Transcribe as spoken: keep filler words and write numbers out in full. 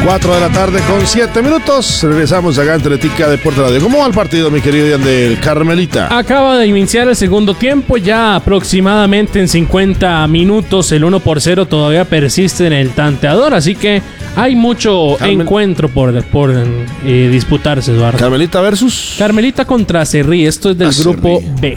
cuatro de la tarde con siete minutos. Regresamos acá en Teletica Deporte Radio. ¿Cómo va el partido, mi querido Yandel? Carmelita. Acaba de iniciar el segundo tiempo, ya aproximadamente en cincuenta minutos. El uno por cero todavía persiste en el tanteador, así que hay mucho Carmel... encuentro por, por eh, disputarse, Eduardo. Carmelita versus... Carmelita contra Cerrí, esto es del ah, grupo Cerrí. B.